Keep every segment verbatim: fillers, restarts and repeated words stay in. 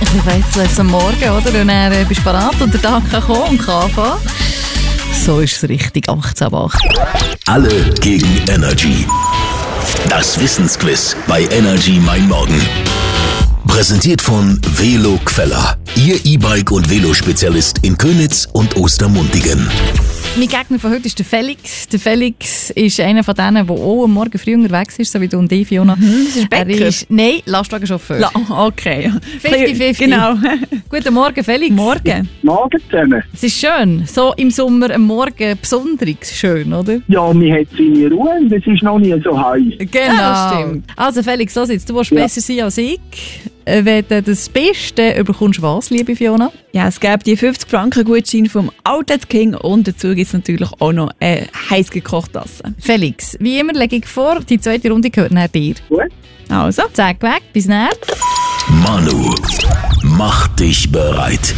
bisschen Weizenlebs am Morgen, oder? Und dann äh, bist du bereit und der Tag kann kommen und kann anfangen. So ist es richtig, achtzehn Uhr acht. Alle gegen Energy. Das Wissensquiz bei Energy Mein Morgen. Präsentiert von Velo Queller. Ihr E-Bike- und Velo-Spezialist in Köniz und Ostermundigen. Mein Gegner von heute ist der Felix. Der Felix ist einer von denen, der auch am Morgen früh unterwegs ist, so wie du und ich, Fiona. Mhm, das ist Bäcker? Er ist, nein, Lastwagenchauffeur. La- okay. fünfzig fünfzig. Genau. Guten Morgen, Felix. Morgen. Morgen zusammen. Es ist schön. So im Sommer am Morgen besonders schön, oder? Ja, man hat seine Ruhe und es ist noch nie so heiß. Genau. Ja, das stimmt. Also Felix, so sitzt. Du willst Ja. besser sein als ich. Äh, Wenn du das bist, dann bekommst du was, liebe Fiona? Ja, es gibt die fünfzig Franken Gutschein vom Outlet King und dazu gibt es natürlich auch noch eine heiß gekochte Tasse. Felix, wie immer lege ich vor, die zweite Runde gehört nach dir. Gut? Also, Zeig weg, bis näher. Manu, mach dich bereit.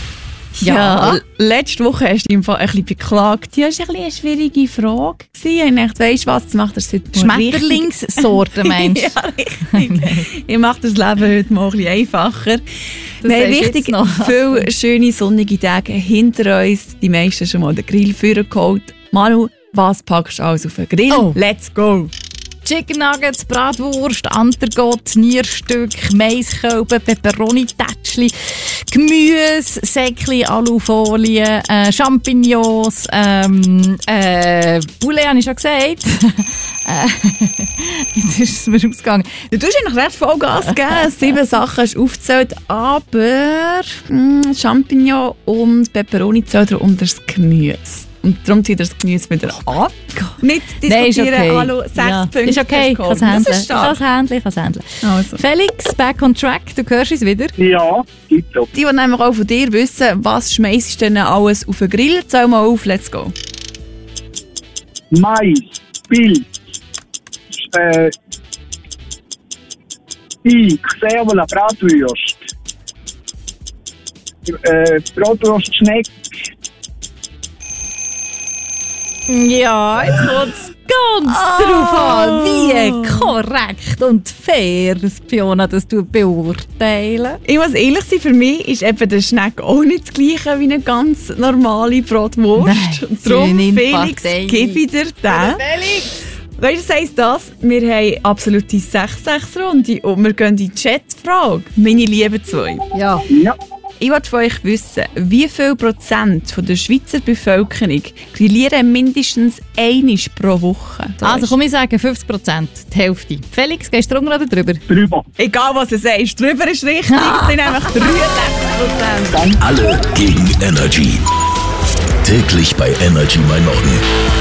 ja. Letzte Woche hast du im Fall ein bisschen beklagt. Ja, das war ein bisschen eine schwierige Frage. Ich dachte, weisst du was, das macht das heute mal richtig. Schmetterlingssorte, meinst du? Ja, richtig. Ich mache das Leben heute mal ein bisschen einfacher. Das Wir haben sagst du richtig jetzt noch. viele schöne sonnige Tage hinter uns. Die meisten schon mal den Grill vorgeholt. Manu, was packst du alles auf den Grill? Oh. Let's go! Chicken Nuggets, Bratwurst, Antergott, Nierstück, Maiskölben, Peperoni-Tätschli, Gemüse, Säckli, Alufolie, äh, Champignons, ähm, äh, Poulet habe ich schon gesagt. äh, jetzt ist es mir ausgegangen. Du tust eigentlich recht voll Gas geben. Sieben Sachen hast du aufgezählt, aber mh, Champignon und Peperoni zählt er unter das Gemüse. Und darum zieht er das Gemüse wieder ab. Nicht Nein, ist diskutieren, okay. hallo, sechs Ja. Punkte. Ist okay, ich kann es Das handeln. ist Ich kann stark. es handeln, ich kann es handeln. Also. Felix, back on track, du hörst es wieder. Ja, gibt es. Die, die nämlich auch von dir wissen, was schmeissest du denn alles auf den Grill? Zähl mal auf, let's go. Mais, Pilz, äh, Steak, Servola, Bratwurst, äh, Bratwurst, Schneck, Ja, jetzt kommt es ganz Oh. drauf an, wie korrekt und fair das Fiona das du beurteilen. Ich muss ehrlich sein, für mich ist eben der Schneck auch nicht das gleiche wie eine ganz normale Bratwurst. Nein, Und darum, sie nimmt Felix, Partei. gib ich dir den. Felix! Weißt du, was heisst das? Wir haben absolute sechs sechs Runde und wir gehen in die Chatfrage. Meine lieben zwei. Ja. ja, Ich wollte von euch wissen, wie viel Prozent von der Schweizer Bevölkerung grillieren mindestens einmal pro Woche? Da Also ist- komm, ich sage fünfzig Prozent, die Hälfte. Felix, gehst du drunter oder drüber? drüber. Egal was du sagst, drüber ist richtig. Es sind nämlich dreiundsechzig Prozent. Alle gegen Energy. Täglich bei Energy Mein Morgen.